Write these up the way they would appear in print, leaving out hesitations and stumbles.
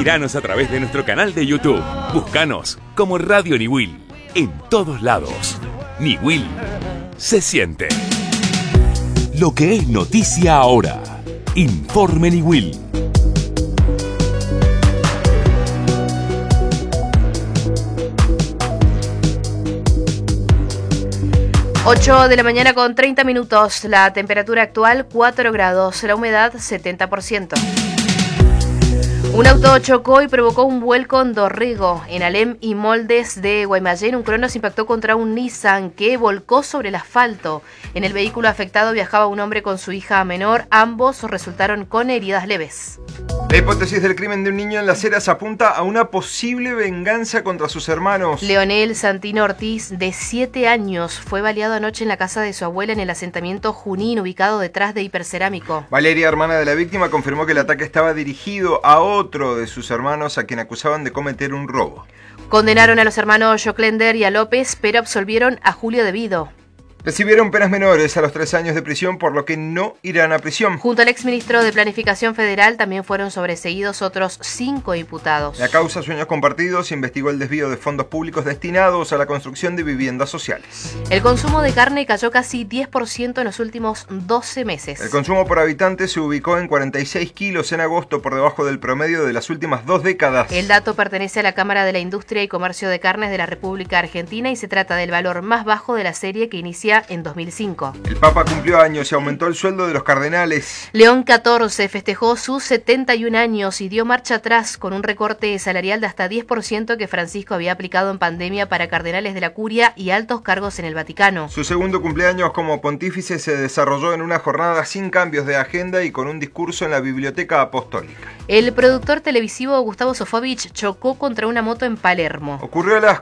Míranos a través de nuestro canal de YouTube. Búscanos como Radio Niwil. En todos lados. Niwil se siente. Lo que es noticia ahora. Informe Niwil. 8 de la mañana con 30 minutos. La temperatura actual 4 grados. La humedad 70%. Un auto chocó y provocó un vuelco en Dorrego, en Alem y Moldes de Guaymallén. Un Cronos impactó contra un Nissan que volcó sobre el asfalto. En el vehículo afectado viajaba un hombre con su hija menor. Ambos resultaron con heridas leves. La hipótesis del crimen de un niño en Las Heras apunta a una posible venganza contra sus hermanos. Leonel Santino Ortiz, de 7 años, fue baleado anoche en la casa de su abuela en el asentamiento Junín, ubicado detrás de Hipercerámico. Valeria, hermana de la víctima, confirmó que el ataque estaba dirigido a otro de sus hermanos, a quien acusaban de cometer un robo. Condenaron a los hermanos Joclender y a López, pero absolvieron a Julio Devido. Recibieron penas menores a los 3 años de prisión, por lo que no irán a prisión. Junto al exministro de Planificación Federal también fueron sobreseídos otros 5 imputados. La causa Sueños Compartidos investigó el desvío de fondos públicos destinados a la construcción de viviendas sociales. El consumo de carne cayó casi 10% en los últimos 12 meses. El consumo por habitante se ubicó en 46 kilos en agosto, por debajo del promedio de las últimas 2 décadas. El dato pertenece a la Cámara de la Industria y Comercio de Carnes de la República Argentina y se trata del valor más bajo de la serie, que inicia en 2005. El Papa cumplió años y aumentó el sueldo de los cardenales. León XIV festejó sus 71 años y dio marcha atrás con un recorte salarial de hasta 10% que Francisco había aplicado en pandemia para cardenales de la Curia y altos cargos en el Vaticano. Su segundo cumpleaños como pontífice se desarrolló en una jornada sin cambios de agenda y con un discurso en la Biblioteca Apostólica. El productor televisivo Gustavo Sofovich chocó contra una moto en Palermo. Ocurrió a las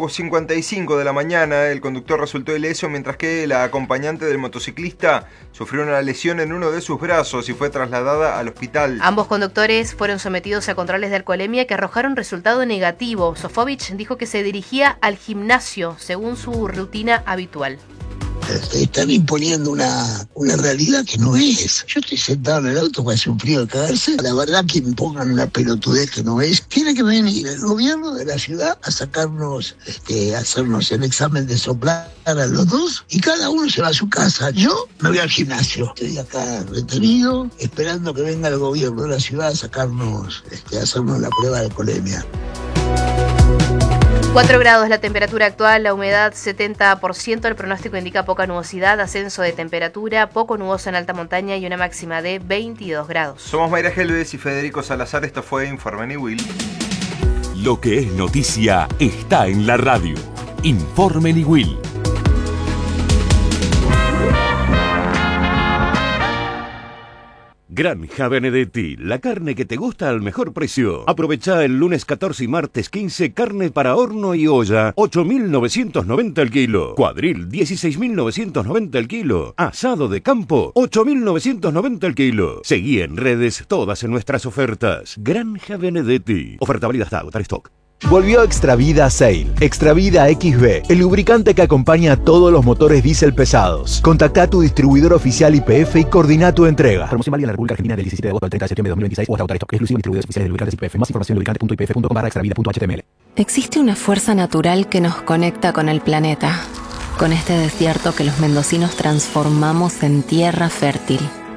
4:55 de la mañana. El conductor resultó ileso, mientras que la acompañante del motociclista sufrió una lesión en uno de sus brazos y fue trasladada al hospital. Ambos conductores fueron sometidos a controles de alcoholemia que arrojaron resultado negativo. Sofovich dijo que se dirigía al gimnasio según su rutina habitual. Están imponiendo una realidad que no es. Yo estoy sentado en el auto, me hace un frío de cagarse. La verdad que me pongan una pelotudez que no es. Tiene que venir el gobierno de la ciudad a sacarnos, hacernos el examen de soplar a los dos y cada uno se va a su casa. Yo me voy al gimnasio. Estoy acá retenido, esperando que venga el gobierno de la ciudad a sacarnos, a hacernos la prueba de alcoholemia. 4 grados la temperatura actual, la humedad 70%, el pronóstico indica poca nubosidad, ascenso de temperatura, poco nuboso en alta montaña y una máxima de 22 grados. Somos Mayra Helves y Federico Salazar, esto fue Informe Niwil. Lo que es noticia está en la radio. Informe Niwil. Granja Benedetti, la carne que te gusta al mejor precio. Aprovecha el lunes 14 y martes 15, carne para horno y olla, 8.990 el kilo. Cuadril, 16.990 el kilo. Asado de campo, 8.990 el kilo. Seguí en redes todas nuestras ofertas. Granja Benedetti. Oferta válida hasta agotar stock. Volvió Extravida Sail. Extravida XB, el lubricante que acompaña a todos los motores diésel pesados. Contacta a tu distribuidor oficial YPF y coordina tu entrega. Promoción válida en la República Argentina del 17 de agosto al 30 de septiembre de 2026 o hasta agotar stock. Exclusivo en distribuidores oficiales de lubricantes YPF. Más información en lubricante.ipf.com/extravida.html. Existe una fuerza natural que nos conecta con el planeta, con este desierto que los mendocinos transformamos en tierra fértil.